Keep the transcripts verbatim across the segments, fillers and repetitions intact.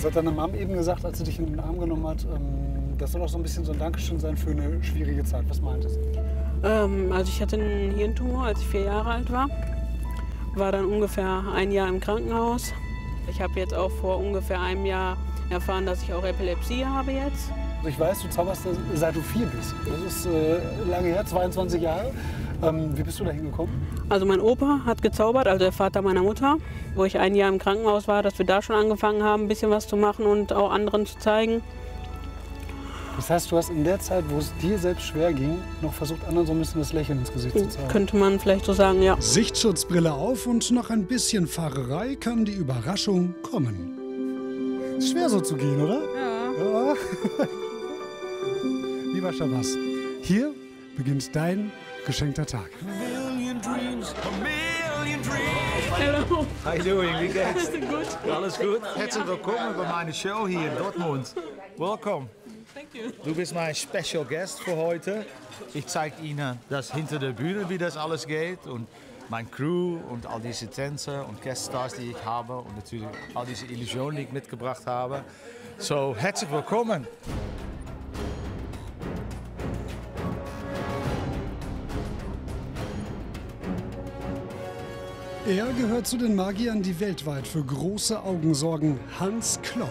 hat deine Mom eben gesagt, als sie dich in den Arm genommen hat, ähm, das soll auch so ein bisschen so ein Dankeschön sein für eine schwierige Zeit. Was meint sie? Ähm, also ich hatte einen Hirntumor, als ich vier Jahre alt war. War dann ungefähr ein Jahr im Krankenhaus. Ich habe jetzt auch vor ungefähr einem Jahr erfahren, dass ich auch Epilepsie habe jetzt. Also ich weiß, du zauberst seit du vier bist. Das ist äh, lange her, zweiundzwanzig Jahre. Ähm, wie bist du da hingekommen? Also mein Opa hat gezaubert, also der Vater meiner Mutter, wo ich ein Jahr im Krankenhaus war, dass wir da schon angefangen haben, ein bisschen was zu machen und auch anderen zu zeigen. Das heißt, du hast in der Zeit, wo es dir selbst schwer ging, noch versucht, anderen so ein bisschen das Lächeln ins Gesicht zu zaubern. Könnte man vielleicht so sagen, ja. Sichtschutzbrille auf und nach ein bisschen Fahrerei kann die Überraschung kommen. Ist schwer so zu gehen, oder? Ja. Ja. Lieber Shabazz, hier beginnt dein geschenkter Tag. Hallo. How you doing? Wie geht's? Gut. Alles gut? Herzlich willkommen bei meiner Show hier in Dortmund. Welcome. Thank you. Du bist mein Special Guest für heute. Ich zeige Ihnen das hinter der Bühne, wie das alles geht und mein Crew und all diese Tänzer und Gueststars, die ich habe und natürlich all diese Illusionen, die ich mitgebracht habe. So, herzlich willkommen. Er gehört zu den Magiern, die weltweit für große Augen sorgen. Hans Klok.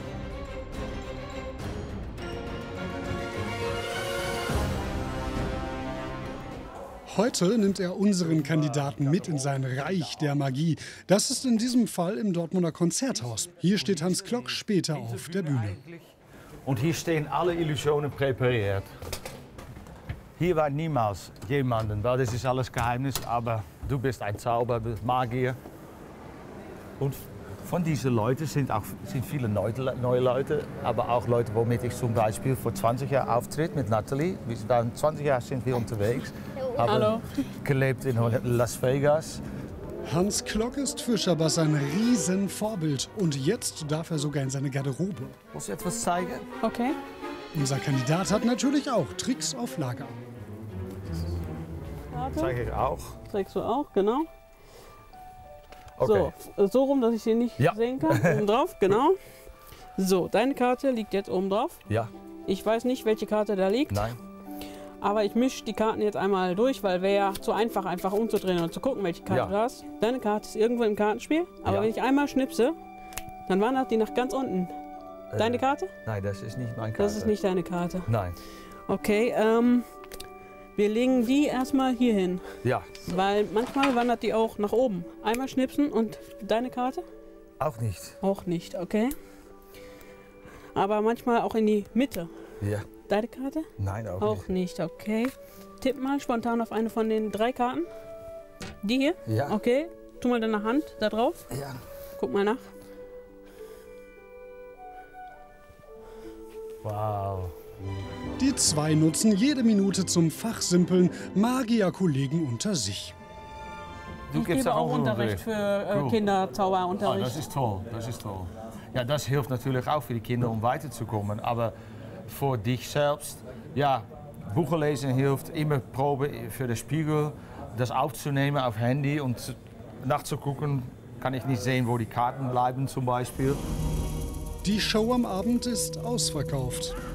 Heute nimmt er unseren Kandidaten mit in sein Reich der Magie. Das ist in diesem Fall im Dortmunder Konzerthaus. Hier steht Hans Klok später auf der Bühne. Und hier stehen alle Illusionen präpariert. Hier war niemals jemanden, weil das ist alles Geheimnis, aber du bist ein Zauberer, Magier. Und von diesen Leuten sind auch sind viele neue Leute, aber auch Leute, womit ich zum Beispiel vor zwanzig Jahren auftritt mit Natalie. Wir waren zwanzig Jahre sind wir unterwegs, haben Hallo. gelebt in Las Vegas. Hans Klok ist für Shabazz ein Riesenvorbild. Und jetzt darf er sogar in seine Garderobe. Muss ich etwas zeigen? Okay. Unser Kandidat hat natürlich auch Tricks auf Lager. Karte. Zeige ich auch. Zeigst du auch, genau. Okay. So, so rum, dass ich sie nicht Ja. sehen kann. Oben drauf, genau. So, deine Karte liegt jetzt oben drauf. Ja, Ich weiß nicht, welche Karte da liegt. nein. Aber ich mische die Karten jetzt einmal durch, weil wäre ja zu einfach, einfach umzudrehen und zu gucken, welche Karte Ja. du hast. Deine Karte ist irgendwo im Kartenspiel, aber Ja. wenn ich einmal schnipse, dann wandert die nach ganz unten. Deine Äh, Karte? Nein, das ist nicht meine Karte. Das ist nicht deine Karte. Nein. Okay, ähm, wir legen die erstmal hier hin, Ja, weil manchmal wandert die auch nach oben. Einmal schnipsen und deine Karte? auch nicht. Auch nicht, okay. Aber manchmal auch in die Mitte. Ja, Deine Karte? nein, auch, Auch nicht, okay. Tipp mal spontan auf eine von den drei Karten. Die hier? nicht. Ja. Okay. Tu mal deine Hand da drauf. Ja. Guck mal nach. Wow. Die zwei nutzen jede Minute zum Fachsimpeln, Magierkollegen unter sich. Du Ich gibst gebe auch auch Unterricht für äh, Cool. Kinder, Ah, Zauberunterricht. das ist toll, das ist toll. Ja, das hilft natürlich auch für die Kinder, um weiterzukommen. Aber für dich selbst, ja, Bücher lesen hilft, immer Probe für den Spiegel, das aufzunehmen auf Handy und nachzugucken, kann ich nicht sehen, wo die Karten bleiben zum Beispiel. Die Show am Abend ist ausverkauft.